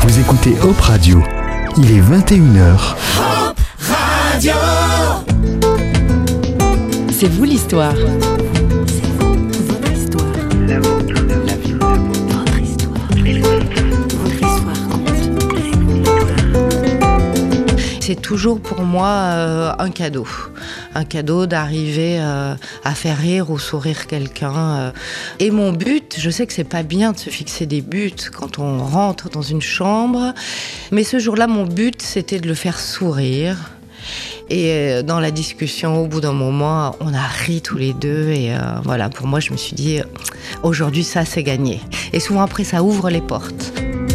Vous écoutez Hop Radio. Il est 21h. Hop Radio. C'est vous l'histoire. Votre histoire. La vôtre. La vie. Votre histoire. Votre histoire compte. C'est toujours pour moi un cadeau. Un cadeau d'arriver à faire rire ou sourire quelqu'un. Et mon but, je sais que c'est pas bien de se fixer des buts quand on rentre dans une chambre, mais ce jour-là, mon but, c'était de le faire sourire. Et dans la discussion, au bout d'un moment, on a ri tous les deux. Et voilà, pour moi, je me suis dit, aujourd'hui, ça, c'est gagné. Et souvent après, ça ouvre les portes.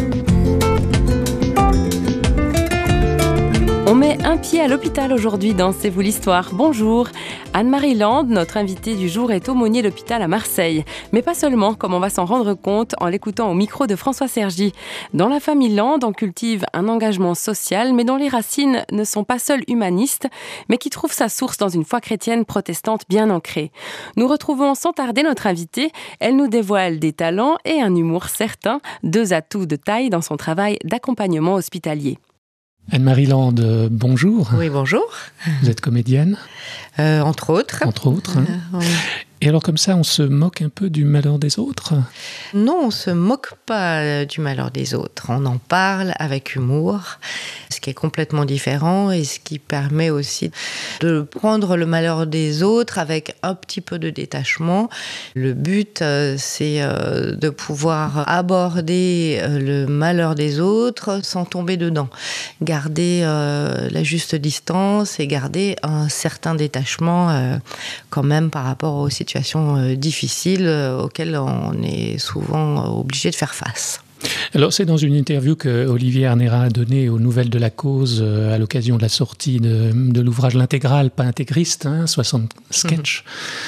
On met un pied à l'hôpital aujourd'hui dans C'est vous l'histoire. Bonjour. Anne-Marie Land, notre invitée du jour, est aumônier d'hôpital à Marseille. Mais pas seulement, comme on va s'en rendre compte en l'écoutant au micro de François Sergi. Dans la famille Land, on cultive un engagement social, mais dont les racines ne sont pas seules humanistes, mais qui trouve sa source dans une foi chrétienne protestante bien ancrée. Nous retrouvons sans tarder notre invitée. Elle nous dévoile des talents et un humour certain, deux atouts de taille dans son travail d'accompagnement hospitalier. Anne-Marie Land, bonjour. Oui, bonjour. Vous êtes comédienne. Entre autres. Entre autres. Oui. Et alors comme ça, on se moque un peu du malheur des autres ? Non, on ne se moque pas du malheur des autres. On en parle avec humour, ce qui est complètement différent et ce qui permet aussi de prendre le malheur des autres avec un petit peu de détachement. Le but, c'est de pouvoir aborder le malheur des autres sans tomber dedans. Garder la juste distance et garder un certain détachement quand même par rapport aux situations difficiles auxquelles on est souvent obligé de faire face. Alors, c'est dans une interview que Olivier Arnera a donnée aux Nouvelles de la Cause à l'occasion de la sortie de l'ouvrage L'Intégral, pas intégriste, 60 sketchs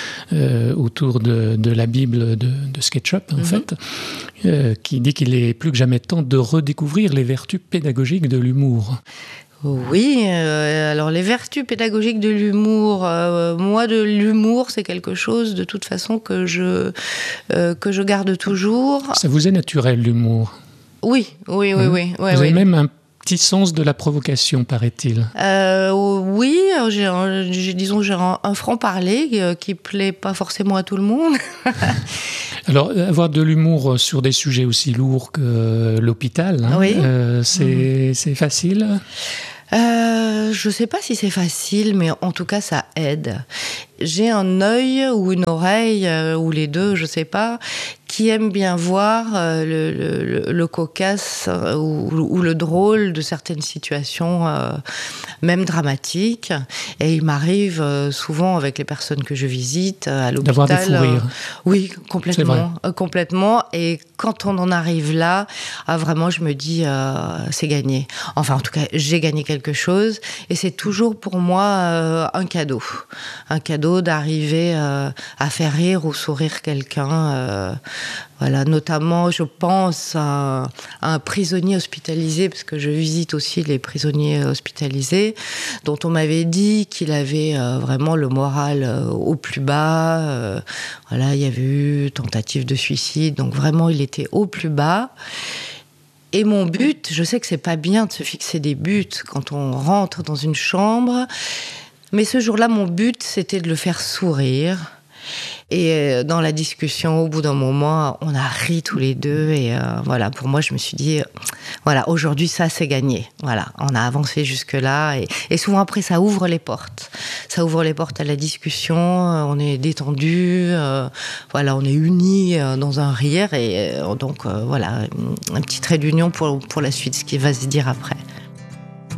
autour de la Bible de SketchUp, en fait, qui dit qu'il est plus que jamais temps de redécouvrir les vertus pédagogiques de l'humour. Oui, alors les vertus pédagogiques de l'humour, moi de l'humour c'est quelque chose de toute façon que je garde toujours. Ça vous est naturel l'humour ? Oui. Oui. Vous avez même un petit sens de la provocation, paraît-il. Oui, j'ai un franc-parler qui plaît pas forcément à tout le monde. Alors, avoir de l'humour sur des sujets aussi lourds que l'hôpital, oui. C'est facile ? Je sais pas si c'est facile, mais en tout cas, ça aide. J'ai un œil ou une oreille, ou les deux, je sais pas, qui aime bien voir le cocasse ou le drôle de certaines situations, même dramatiques. Et il m'arrive souvent avec les personnes que je visite à l'hôpital. D'avoir des fous rires. Oui, complètement. Et quand on en arrive là, vraiment, je me dis, c'est gagné. Enfin, en tout cas, j'ai gagné quelque chose. Et c'est toujours pour moi un cadeau. Un cadeau d'arriver à faire rire ou sourire quelqu'un. Voilà, notamment, je pense à un prisonnier hospitalisé, parce que je visite aussi les prisonniers hospitalisés, dont on m'avait dit qu'il avait vraiment le moral au plus bas. Voilà, il y avait eu tentative de suicide, donc vraiment, il était au plus bas. Et mon but, je sais que c'est pas bien de se fixer des buts quand on rentre dans une chambre, mais ce jour-là, mon but, c'était de le faire sourire. Et dans la discussion, au bout d'un moment, on a ri tous les deux. Et voilà, pour moi, je me suis dit, voilà, aujourd'hui, ça, c'est gagné. Voilà, on a avancé jusque-là. Et souvent, après, ça ouvre les portes. Ça ouvre les portes à la discussion. On est détendu. Voilà, on est unis dans un rire. Et donc, voilà, un petit trait d'union pour la suite, ce qui va se dire après.